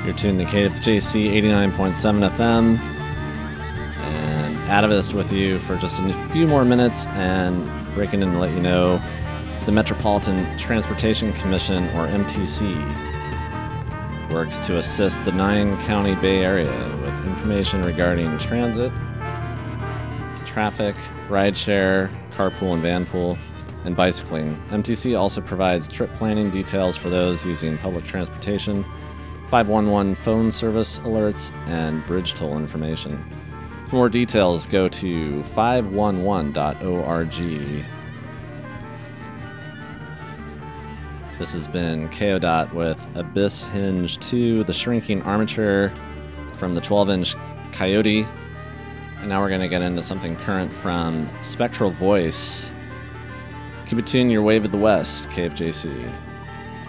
You're tuned to KFJC 89.7 FM, and Atavist with you for just a few more minutes and breaking in to let you know the Metropolitan Transportation Commission, or MTC, works to assist the 9-county Bay Area with information regarding transit, traffic, rideshare, carpool and vanpool, and bicycling. MTC also provides trip planning details for those using public transportation, 511 phone service alerts, and bridge toll information. For more details, go to 511.org. This has been KODOT with Abyss Hinge 2, the shrinking armature from the 12-inch Coyote. And now we're going to get into something current from Spectral Voice. Keep it tuned, your wave of the West, KFJC.